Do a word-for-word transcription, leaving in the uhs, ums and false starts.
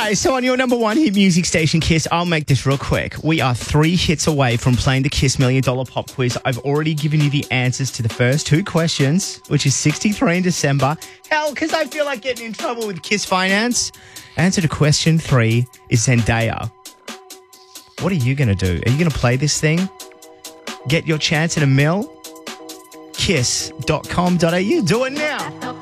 right, so on your number one hit music station, Kiss, I'll make this real quick. We are three hits away from playing the Kiss Million Dollar Pop Quiz. I've already given you the answers to the first two questions, which is sixty-three in December. Hell, because I feel like getting in trouble with Kiss Finance. Answer to question three is Zendaya. What are you going to do? Are you going to play this thing? Get your chance at a mill? kiss dot com dot a u. Do it now.